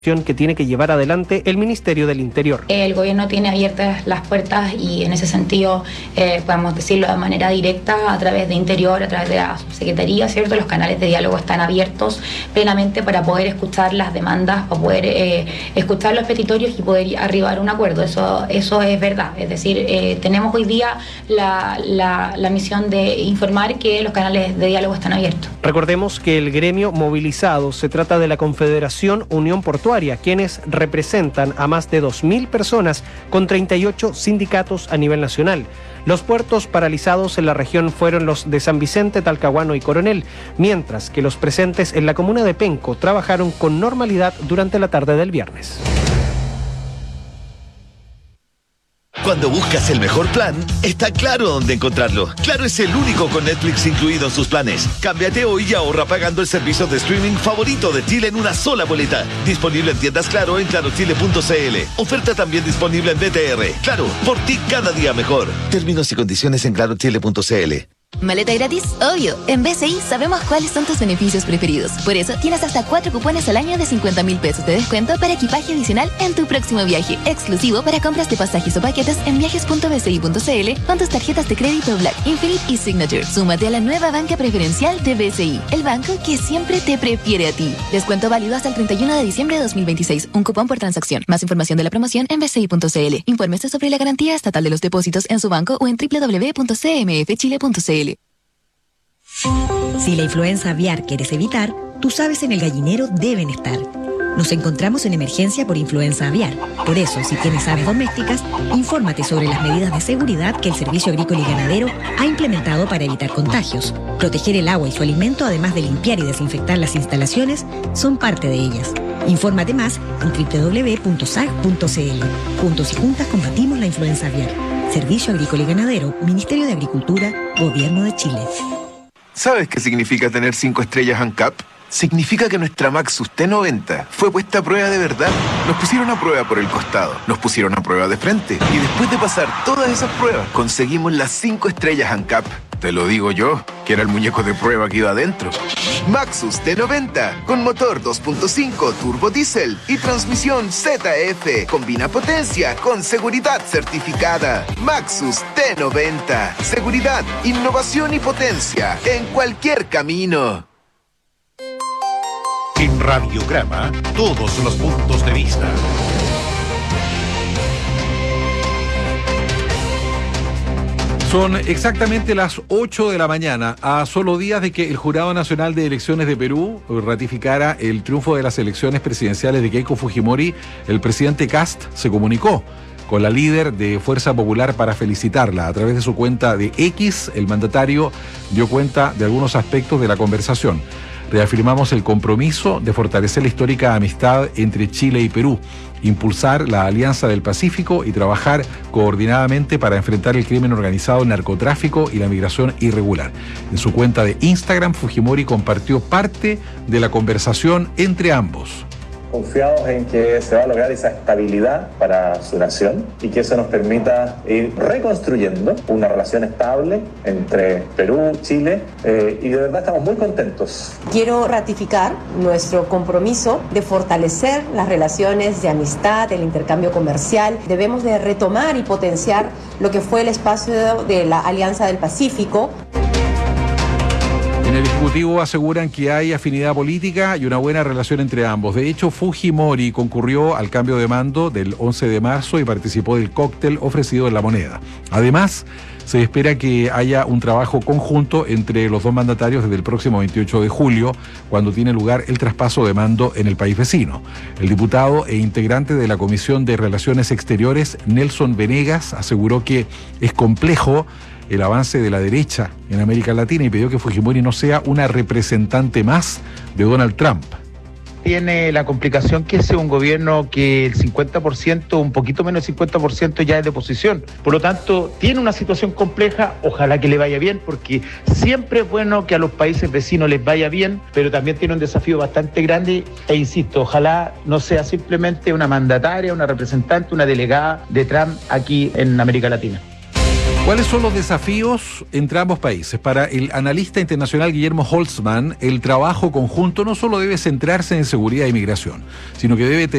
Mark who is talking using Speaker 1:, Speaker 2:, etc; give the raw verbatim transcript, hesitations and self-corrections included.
Speaker 1: que tiene que llevar adelante el Ministerio del Interior.
Speaker 2: El gobierno tiene abiertas las puertas y en ese sentido eh, podemos decirlo de manera directa a través de Interior, a través de la subsecretaría, ¿cierto? Los canales de diálogo están abiertos plenamente para poder escuchar las demandas, para poder eh, escuchar los petitorios y poder arribar a un acuerdo. Eso, eso es verdad. Es decir, eh, tenemos hoy día la, la, la misión de informar que los canales de diálogo están abiertos.
Speaker 1: Recordemos que el gremio movilizado se trata de la Confederación Unión Portuaria, quienes representan a más de dos mil personas con treinta y ocho sindicatos a nivel nacional. Los puertos paralizados en la región fueron los de San Vicente, Talcahuano y Coronel, mientras que los presentes en la comuna de Penco trabajaron con normalidad durante la tarde del viernes.
Speaker 3: Cuando buscas el mejor plan, está claro dónde encontrarlo. Claro es el único con Netflix incluido en sus planes. Cámbiate hoy y ahorra pagando el servicio de streaming favorito de Chile en una sola boleta. Disponible en tiendas Claro en claro chile punto c l. Oferta también disponible en B T R. Claro, por ti cada día mejor. Términos y condiciones en claro chile punto c l.
Speaker 4: ¿Maleta gratis? Obvio. En B C I sabemos cuáles son tus beneficios preferidos. Por eso tienes hasta cuatro cupones al año de cincuenta mil pesos de descuento para equipaje adicional en tu próximo viaje. Exclusivo para compras de pasajes o paquetes en viajes punto b c i punto c l con tus tarjetas de crédito Black, Infinite y Signature. Súmate a la nueva banca preferencial de B C I, el banco que siempre te prefiere a ti. Descuento válido hasta el treinta y uno de diciembre de dos mil veintiséis. Un cupón por transacción. Más información de la promoción en b c i punto c l. Infórmese sobre la garantía estatal de los depósitos en su banco o en w w w punto c m f chile punto c l.
Speaker 5: Si la influenza aviar quieres evitar, tus aves en el gallinero deben estar. Nos encontramos en emergencia por influenza aviar. Por eso, si tienes aves domésticas, infórmate sobre las medidas de seguridad que el Servicio Agrícola y Ganadero ha implementado para evitar contagios. Proteger el agua y su alimento, además de limpiar y desinfectar las instalaciones, son parte de ellas. Infórmate más en w w w punto s a g punto c l. Juntos y juntas combatimos la influenza aviar. Servicio Agrícola y Ganadero, Ministerio de Agricultura, Gobierno de Chile.
Speaker 6: ¿Sabes qué significa tener cinco estrellas ANCAP? Significa que nuestra Maxus T noventa fue puesta a prueba de verdad. Nos pusieron a prueba por el costado, nos pusieron a prueba de frente y después de pasar todas esas pruebas, conseguimos las cinco estrellas ANCAP. Te lo digo yo, que era el muñeco de prueba que iba adentro. Maxus T noventa, con motor dos punto cinco turbo diésel y transmisión Z F. Combina potencia con seguridad certificada. Maxus T noventa. Seguridad, innovación y potencia en cualquier camino.
Speaker 7: En Radiograma, todos los puntos de vista.
Speaker 8: Son exactamente las ocho de la mañana, a solo días de que el Jurado Nacional de Elecciones de Perú ratificara el triunfo de las elecciones presidenciales de Keiko Fujimori. El presidente Kast se comunicó con la líder de Fuerza Popular para felicitarla. A través de su cuenta de X, el mandatario dio cuenta de algunos aspectos de la conversación. Reafirmamos el compromiso de fortalecer la histórica amistad entre Chile y Perú, impulsar la Alianza del Pacífico y trabajar coordinadamente para enfrentar el crimen organizado, el narcotráfico y la migración irregular. En su cuenta de Instagram, Fujimori compartió parte de la conversación entre ambos.
Speaker 9: Confiados en que se va a lograr esa estabilidad para su nación y que eso nos permita ir reconstruyendo una relación estable entre Perú, Chile eh, y de verdad estamos muy contentos.
Speaker 10: Quiero ratificar nuestro compromiso de fortalecer las relaciones de amistad, el intercambio comercial. Debemos de retomar y potenciar lo que fue el espacio de la Alianza del Pacífico.
Speaker 8: En el Ejecutivo aseguran que hay afinidad política y una buena relación entre ambos. De hecho, Fujimori concurrió al cambio de mando del once de marzo y participó del cóctel ofrecido en La Moneda. Además, se espera que haya un trabajo conjunto entre los dos mandatarios desde el próximo veintiocho de julio, cuando tiene lugar el traspaso de mando en el país vecino. El diputado e integrante de la Comisión de Relaciones Exteriores, Nelson Venegas, aseguró que es complejo el avance de la derecha en América Latina y pidió que Fujimori no sea una representante más de Donald Trump.
Speaker 11: Tiene la complicación que es un gobierno que el cincuenta por ciento, un poquito menos del cincuenta por ciento ya es de oposición. Por lo tanto, tiene una situación compleja, ojalá que le vaya bien, porque siempre es bueno que a los países vecinos les vaya bien, pero también tiene un desafío bastante grande e insisto, ojalá no sea simplemente una mandataria, una representante, una delegada de Trump aquí en América Latina.
Speaker 8: ¿Cuáles son los desafíos entre ambos países? Para el analista internacional Guillermo Holtzman, el trabajo conjunto no solo debe centrarse en seguridad e inmigración, sino que debe tener